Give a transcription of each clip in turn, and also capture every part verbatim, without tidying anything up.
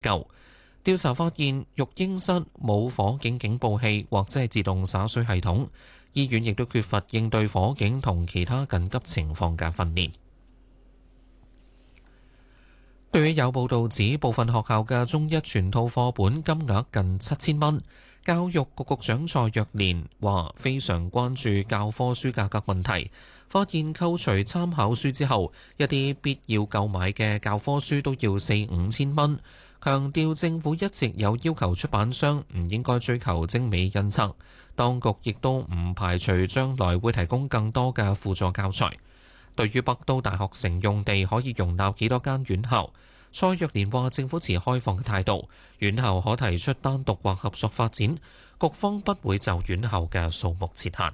救。調查發現育嬰室冇火警警報器或者係自動灑水系統，醫院亦都缺乏應對火警同其他緊急情況嘅訓練。對於有報道指部分學校嘅中一全套課本金額近七千蚊，教育局局長蔡若蓮話非常關注教科書價格問題，發現扣除參考書之後，一啲必要購買嘅教科書都要四五千蚊。強調政府一直有要求出版商唔應該追求精美印刷，當局亦都唔排除將來會提供更多嘅輔助教材。對於北都大學城用地可以容納幾多間院校，蔡若蓮話政府持開放嘅態度，院校可提出單獨或合作發展，局方不會就院校嘅數目設限。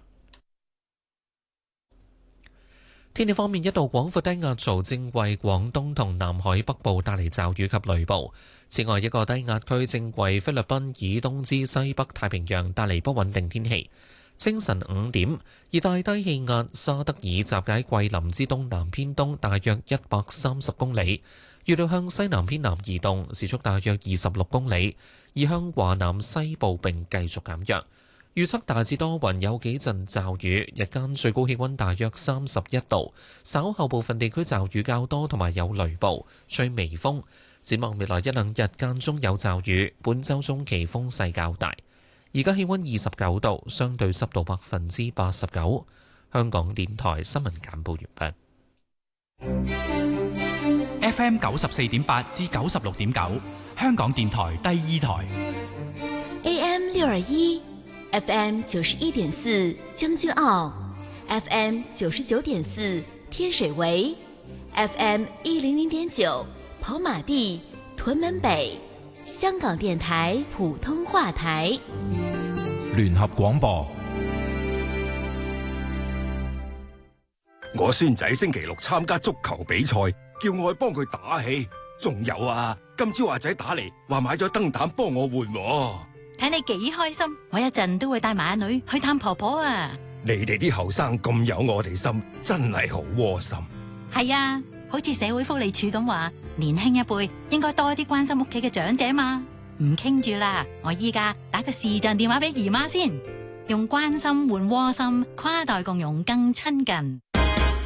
天氣方面，一道廣闊低壓槽正為廣東同南海北部帶嚟驟雨及雷暴。此外，一個低壓區正為菲律賓以東至西北太平洋帶嚟不穩定天氣。清晨五點，熱帶低氣壓沙德爾集結喺桂林之東南偏東大約一百三十公里，預料向西南偏南移動，時速大約二十六公里，移向華南西部並繼續減弱。預測大致多雲，有幾陣驟雨，日間最高氣溫大約三十一度，稍後部分地區驟雨較多，同埋有雷暴，吹微風。展望未來一兩日間中有驟雨，本週中期風勢較大。而家氣溫二十九度，相對濕度百分之八十九。香港電台新聞簡報完畢。F M 九十四點八至九十六點九，香港電台第二台。 A M 六二一。F M 九十一點四將軍澳 ，F M 九十九點四天水圍 ，F M 一零零點九跑馬地屯門北，香港電台普通話台。 聯合廣播。 我孫仔星期六參加足球比賽，叫我去幫佢打氣。仲有啊，今朝阿仔打嚟話買咗燈膽幫我換。 睇你幾開心，我一陣都會帶埋阿女去探婆婆啊！ 你哋啲後生咁有我哋心，真係好窩心。 係啊，好似社會福利署咁話，年輕一輩應該多啲關心屋企嘅長者嘛。唔傾住啦，我依家打個視像電話俾姨媽先，用關心換窩心，跨代共融更親近。